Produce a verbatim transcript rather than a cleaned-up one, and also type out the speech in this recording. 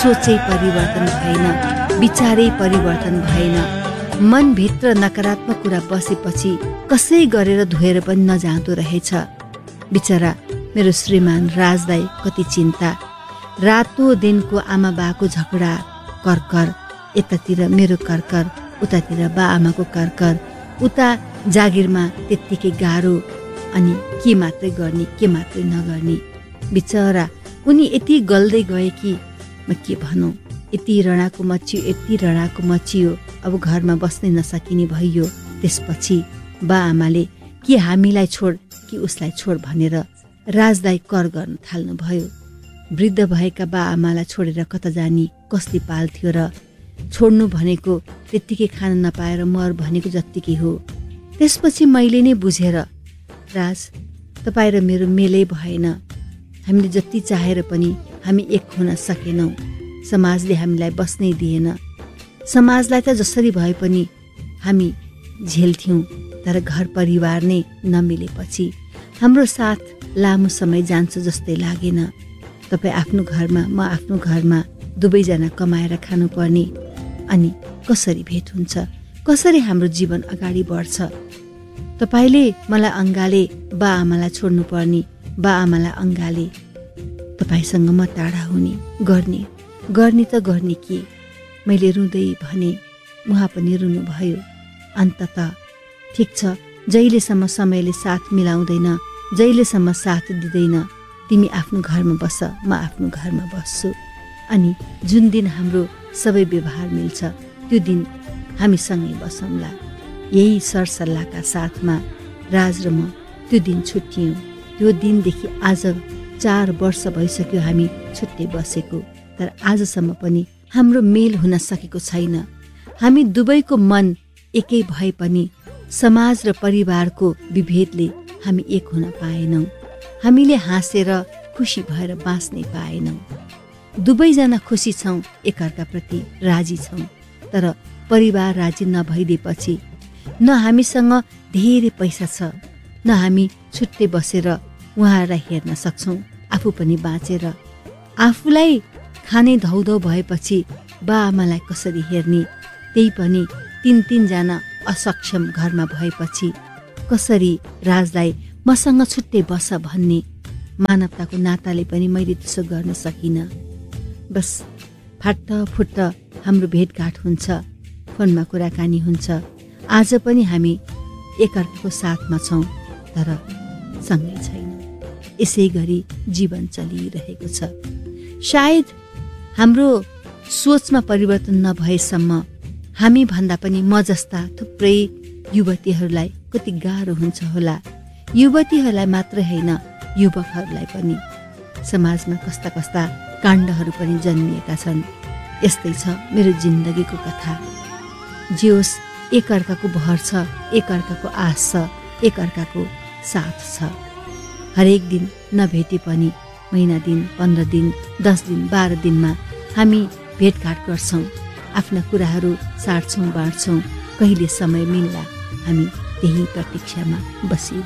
सोचै परिवर्तन भएन, विचारै परिवर्तन भएन। मनभित्र नकारात्मक कुरा बसेपछि कसै गरेर धोएर पनि नजाँदो रहेछ। बिचरा मेरो श्रीमान राजदाई कति चिन्ता। रातो दिनको आमा बाको झगडा, करकर, यतातिर मेरो करकर, उतातिर बा आमाको करकर, उता जागिरमा त्यत्तिकै गाह्रो, अनि के मात्रै गर्ने के मात्रै नगर्ने। बिचरा उनी यति गल्दै गए कि म के भनौँ, यति रणाको मचियो यति रणाको मचियो अब घरमा बस्नै नसकिने भइयो। त्यसपछि बा आमाले कि हामीलाई छोड कि उसलाई छोड भनेर राजदाई कर गर्न थाल्नुभयो। वृद्ध भएका बा आमालाई छोडेर कता जाने, कसले पाल्थ्यो र? छोड्नु भनेको त्यत्तिकै खान नपाएर मर भनेको जत्तिकै हो। त्यसपछि मैले नै बुझेर, राज तपाईँ र मेरो मेलै भएन, हामीले जति चाहेर पनि हामी एक हुन सकेनौँ। समाजले हामीलाई बस्नै दिएन। समाजलाई त जसरी भए पनि हामी झेल्थ्यौँ, तर घर परिवार नै नमिलेपछि हाम्रो साथ लामो समय जान्छ जस्तै लागेन। तपाईँ आफ्नो घरमा, म आफ्नो घरमा, दुवैजना कमाएर खानुपर्ने, अनि कसरी भेट हुन्छ, कसरी हाम्रो जीवन अगाडि बढ्छ? तपाईँले मलाई अङ्गाले बा आमालाई छोड्नु पर्ने, बा आमालाई अङ्गाले तपाईँसँग म टाढा हुने, गर्ने गर्ने त गर्ने के? मैले रुँदै भने, उहाँ पनि रुनुभयो। अन्तत ठिक छ, जहिलेसम्म समयले साथ मिलाउँदैन, जहिलेसम्म साथ दिँदैन, तिमी आफ्नो घरमा बस, म आफ्नो घरमा बस्छु। अनि जुन दिन हाम्रो सबै व्यवहार मिल्छ त्यो दिन हामी सँगै बसौँला। यही सरसल्लाहका साथमा राज र म त्यो दिन छुट्टियौँ। त्यो दिनदेखि आज चार वर्ष भइसक्यो हामी छुट्टै बसेको, तर आजसम्म पनि हाम्रो मेल हुन सकेको छैन। हामी दुवैको मन एकै भए पनि समाज र परिवारको विभेदले हामी एक हुन पाएनौँ। हामीले हाँसेर खुसी भएर बाँच्नै पाएनौँ। दुवैजना खुसी छौँ, एकअर्काप्रति राजी छौँ, तर परिवार राजी नभइदिएपछि न हामीसँग धेरै पैसा छ, न हामी छुट्टै बसेर उहाँहरूलाई हेर्न सक्छौँ, आफू पनि बाँचेर। आफूलाई खाने धौधौ भएपछि बा आमालाई कसरी हेर्ने, त्यही पनि तिन तिनजना असक्षम घरमा भएपछि कसरी राजलाई मसँग छुट्टै बस भन्ने? मानवताको नाताले पनि मैले त्यसो गर्न सकिनँ। बस फाट्ट फुट्ट हाम्रो भेटघाट हुन्छ, फोनमा कुराकानी हुन्छ। आज पनि हामी एकअर्काको साथमा छौँ, तर सँगै छैनौँ। यसै गरी जीवन चलिरहेको छ। सायद हाम्रो सोचमा परिवर्तन नभएसम्म हामी भन्दा पनि म जस्ता थुप्रै युवतीहरूलाई कति गाह्रो हुन्छ होला। युवतीहरूलाई मात्रै होइन, युवकहरूलाई पनि। समाजमा कस्ता कस्ता काण्डहरू पनि जन्मिएका छन्। यस्तै छ मेरो जिन्दगीको कथा। जे होस्, एकअर्काको भर छ, एकअर्काको आश छ, एकअर्काको साथ छ। हरेक दिन नभेटे पनि महिना दिन, पन्ध्र दिन, दस दिन, बाह्र दिनमा हामी भेटघाट गर्छौँ, आफ्ना कुराहरू साट्छौँ बाँड्छौँ। कहिले समय मिल्ला हामी त्यही प्रतीक्षामा बसी